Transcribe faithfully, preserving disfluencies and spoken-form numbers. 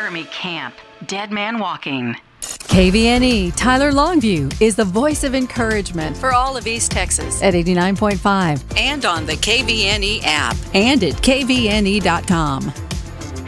Army Camp. Dead Man Walking. K V N E Tyler Longview is the voice of encouragement for all of East Texas at eighty-nine point five and on the K V N E app and at K V N E dot com.